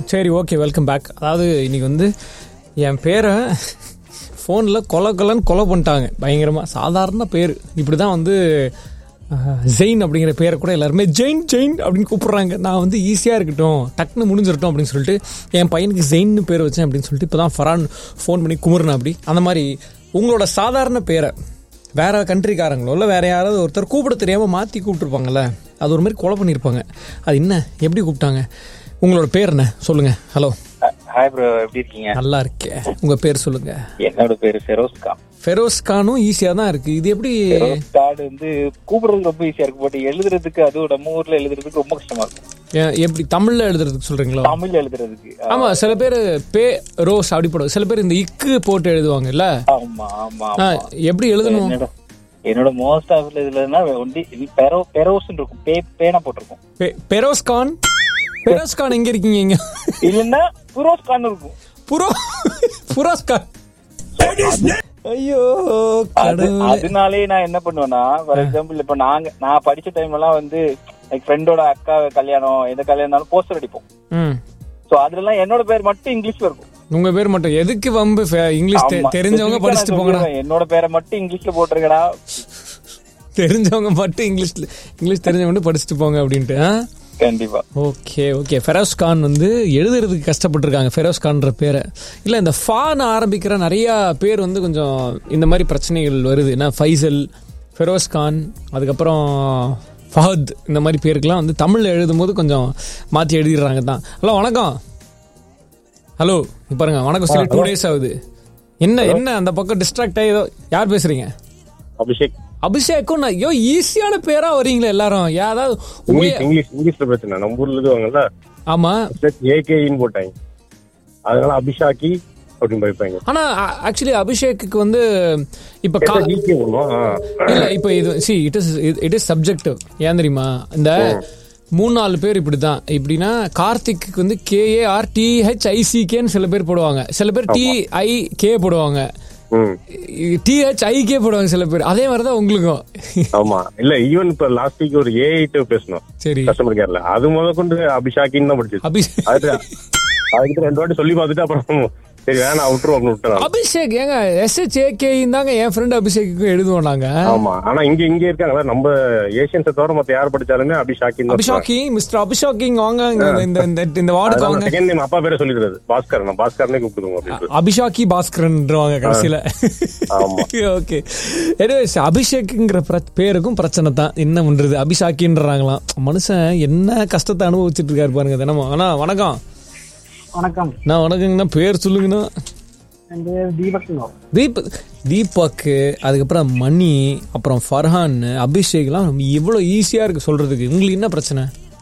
சரி, okay, welcome back. அதாவது இன்னைக்கு வந்து என் பேரை ஃபோனில் கொலை பண்ணிட்டாங்க பயங்கரமாக. சாதாரண பேர் இப்படி தான் வந்து ஜெயின் அப்படிங்கிற பேரை கூட எல்லாருமே ஜெயின் அப்படின்னு கூப்பிட்றாங்க. நான் வந்து ஈஸியாக இருக்கட்டும், டக்குன்னு முடிஞ்சிடட்டும் அப்படின்னு சொல்லிட்டு என் பையனுக்கு ஜெயின்னு பேர் வச்சேன் அப்படின்னு சொல்லிட்டு இப்போ தான் ஃபரான் ஃபோன் பண்ணி குமுறுனேன். அப்படி அந்த மாதிரி உங்களோட சாதாரண பேரை வேறு கண்ட்ரிக்காரங்களோ இல்லை வேறு யாராவது ஒருத்தர் கூப்பிட தெரியாமல் மாற்றி கூப்பிட்டுருப்பாங்கல்ல, அது ஒரு மாதிரி கொலை பண்ணியிருப்பாங்க. அது என்ன, எப்படி கூப்பிட்டாங்க? உங்களோட பேர் என்ன சொல்லுங்கள். ஹலோ. ஹாய் ப்ரோ, எப்படி இருக்கீங்க? நல்லா இருக்கேன். உங்கள் பேர் சொல்லுங்கள். என்னோட பேர் ஃபெரோஸ் கான். ஃபெரோஸ் கானும் ஈஸியாக தான் இருக்குது. இது எப்படி? ஃபெரோஸ் கான் வந்து கூப்பிடுறதுக்கு ரொம்ப ஈஸியாக இருக்கு, பட் எழுதுறதுக்கு அதுவும் நம்ம ஊரில் எழுதுறதுக்கு ரொம்ப கஷ்டமா இருக்கும். எப்படி தமிழில் எழுதுறதுக்கு சொல்கிறீங்களா? தமிழ் எழுதுறதுக்கு ஆமாம், சில பேர் பே ரோஸ் அப்படி போடுவாங்க, சில பேர் இந்த இக்கு போட்டு எழுதுவாங்கல்ல. ஆமா ஆமா. எப்படி எழுதணும்? என்னோட மோஸ்ட் ஆஃப் இதுலன்னா ஒன்லி பெரோஸ் இருக்கும், பேனா போட்டிருக்கும். பெரோஸ் கான். பெரோஸ் கான் எங்க இருக்கீங்க? இங்க இல்லன்னா புரோஸ் கான் இருக்கும். புரோஸ் கான். ஐயோ, அதனாலே நான் என்ன பண்ணுவேன்னா, ஃபார் எக்ஸாம்பிள் இப்ப நான் படிச்ச டைம் எல்லாம் வந்து ஃப்ரெண்டோட அக்கா கல்யாணம், எந்த கல்யாணம் போஸ்டர் அடிப்போம். சோ அதுல என்னோட பேர் மட்டும் இங்கிலீஷ்ல இருக்கும். உங்க பேர் மட்டும் எதுக்கு வம்பு? இங்கிலீஷ் தெரிஞ்சவங்க படிச்சுட்டு போங்கடா. என்னோட பேரை மட்டும் இங்கிலீஷ்ல போட்டுருக்கடா. தெரிஞ்சவங்க மட்டும் இங்கிலீஷ் தெரிஞ்சவங்க படிச்சுட்டு போங்க அப்படின்ட்டு. கண்டிப்பா. ஓகே. ஃபெரோஸ் கான் வந்து எழுதுறதுக்கு கஷ்டப்பட்டிருக்காங்க, ஃபெரோஸ் கான்ற பேரை. இல்லை, இந்த ஃபான் ஆரம்பிக்கிற நிறைய பேர் வந்து கொஞ்சம் இந்த மாதிரி பிரச்சனைகள் வருது. என்ன, ஃபைசல், ஃபெரோஸ் கான், அதுக்கப்புறம் ஃபஹத், இந்த மாதிரி பேருக்கெல்லாம் வந்து தமிழில் எழுதும்போது கொஞ்சம் மாற்றி எழுதிடுறாங்க தான். ஹலோ, வணக்கம். ஹலோ, பாருங்க, வணக்கம் சொல்லி 2 days ஆகுது. என்ன அந்த பக்கம் டிஸ்ட்ராக்ட் ஆகி யார் பேசுறீங்க? அபிஷேக்கும். ஐயோ, ஈஸியான பேரா வரீங்களா எல்லாரும்? யாராவது இங்கிலீஷ்ல பேசுனா நம்ம ஊர்ல எழுதுவாங்கல்ல. ஆமா, ஏகேன்னு போட்டாங்க, அதனால அபிஷாக்கி அப்படின்னு போய்ப்பாங்க. ஆனா ஆக்சுவலி அபிஷேக்கு வந்து இப்ப இல்ல, இப்ப இது இட் இஸ் சப்ஜெக்டிவ். ஏன் தெரியுமா? இந்த 3-4 பேர் இப்படிதான். எப்படின்னா, கார்த்திக்கு வந்து KARTHICKன்னு சில பேர் போடுவாங்க, சில பேர் TIK போடுவாங்க, THIK போடுவாங்க சில பேர். அதே மாதிரிதான் உங்களுக்கும். ஆமா, இல்ல ஈவன் இப்ப லாஸ்ட் வீக் ஒரு AI பேசணும், சரி, கஸ்டமர் கேர்ல, அது முதல் கொண்டு அபிஷாக்கின்னு தான் படிச்சு. அதுக்கு 2 வாட்டி சொல்லி பார்த்துட்டு அப்புறம் சரி வேணாம் விட்டுருவோம். அபிஷேக் ஏங்க SHAK தாங்க என் ஃப்ரெண்ட் அபிஷேக்கு எழுதுவோம் நாங்க. ஆமா, ஆனா இங்க இருக்காங்க நம்ம ஏசியன்ஸை தவிர மத்த யார் படிச்சாலுமே அபிஷாக்கி, மிஸ்டர் அபிஷாக்கிங் வாங்க இந்த வார்டுக்கு வாங்க. செகண்ட் நேம் அப்பா பேரை சொல்லிடுறது பாஸ்கர், நான் பாஸ்கர்னே கூப்பிடுவோம். அபிஷாக்கி பாஸ்கர்ன்றவாங்க கடைசியில. ஓகே, எனிவேஸ் அபிஷேக்குங்கிற பேருக்கும் பிரச்சனை தான். என்ன பண்றது, அபிஷாக்கின்றாங்களாம். மனுஷன் என்ன கஷ்டத்தை அனுபவிச்சுட்டு இருக்காரு பாருங்க தினமும். ஆனா வணக்கம். வணக்கம். நான் வணக்கங்கண்ணா. பேர் சொல்லுங்கண்ணா. தீபக், அதுக்கப்புறம் மணி, அப்புறம் ஃபர்ஹான், அபிஷேக்லாம் இவ்வளோ ஈஸியா இருக்கு சொல்றதுக்கு. உங்களுக்கு என்ன பிரச்சனை?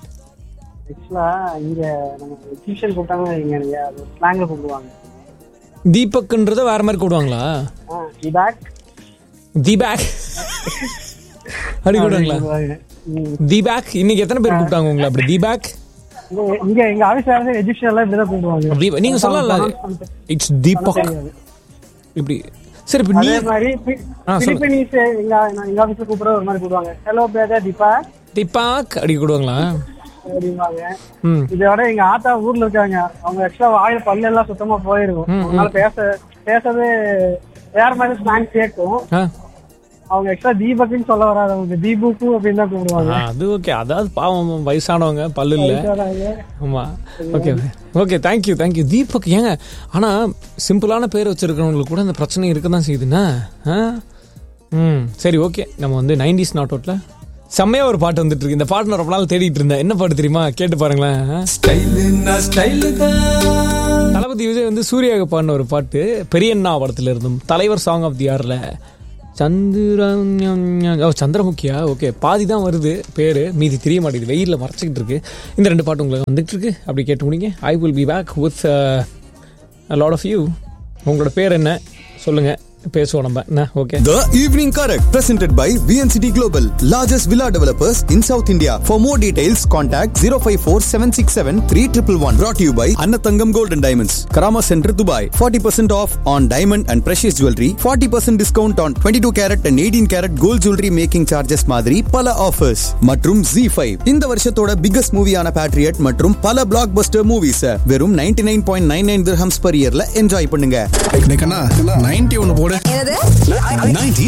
தீபக்ன்றத வேற மாதிரி கூப்பிடுவாங்களா? தீபக் அப்படி கூப்பிடுவாங்களா? தீபக். இன்னைக்கு எத்தனை பேர் கூப்பிட்டாங்க உங்களை அப்படி தீபக்? இங்க எங்க ஆபீஸ்ல இருந்து எஜுகேஷன் எல்லாம் இப்படி தான் கூப்பிடுவாங்க. நீங்க சொல்லலாம் இட்ஸ் தீபக் இப்படி. சரி, இப்ப நீ மாதிரி பிலிப்பைனீஸ் எங்க ஆபீஸ்ல கூப்பிடுற ஒரு மாதிரி கூப்பிடுவாங்க. ஹலோ பிரதர் தீபக் அப்படி கூப்பிடுவாங்களா? இதோட எங்க ஆத்தா ஊர்ல இருக்காங்க, அவங்க எக்ஸ்ட்ரா வாயில பல்லு எல்லாம் சுத்தமா போயிருக்கும், அதனால பேசவே வேற மாதிரி ஸ்நாக்ஸ் கேட்கும். அவங்க எக்ஸ்ட்ரா தீபக்னு சொல்ல வராது, அவங்க தீபுக்கு அப்படின்னு தான் கூப்பிடுவாங்க. அது ஓகே, அதாவது பாவம் வயசானவங்க பல்லு இல்ல. ஆமா, ஓகே தேங்க்யூ தீபக். ஏங்க ஆனா சிம்பிளான பேர் வச்சிருக்கிறவங்களுக்கு கூட இந்த பிரச்சனை இருக்கதான் செய்யுதுன்னா. சரி, ஓகே, நம்ம வந்து 90s நாட் அவுட்ல செம்மையா ஒரு பாட்டு வந்துட்டு இருக்கு. இந்த பாட்டு நான் ரொம்ப நாள் தேடிட்டு இருந்தேன். என்ன பாட்டு தெரியுமா? கேட்டு பாருங்களேன். தளபதி விஜய் வந்து சூர்யாவுக்கு பாடின ஒரு பாட்டு, பெரியண்ணா படத்துல இருந்தும், தலைவர் சாங் ஆஃப் தி இயர்ல. சந்திரமுக்கியா? ஓகே, பாதி தான் வருது பேரு, மீதி தெரிய மாட்டேங்குது, வெயிலில் மறைச்சிக்கிட்டு இருக்கு. இந்த 2 பாட்டு உங்களுக்கு வந்துட்டு இருக்கு, அப்படி கேட்டு முடிங்க. I will be back with a lot of you. உங்களோட பேர் என்ன சொல்லுங்க, பேசுவோம் நம்ம என்ன. Okay. The Evening Correct presented by VNCT Global, largest villa developers in South India. For more details, contact 054-767-3111. Brought to you by Annatangam Gold and Diamonds, Karama Center, Dubai. 40% off on diamond and precious jewelry. 40% discount on 22 carat and 18 carat gold jewelry making charges மாதிரி பல offers. மற்றும் Z5 இந்த வருஷத்தோட biggest மூவியான Patriot மற்றும் பல blockbuster movies வெறும் 99.99 dirhams per yearல enjoy பண்ணுங்க. 91 போடு. 90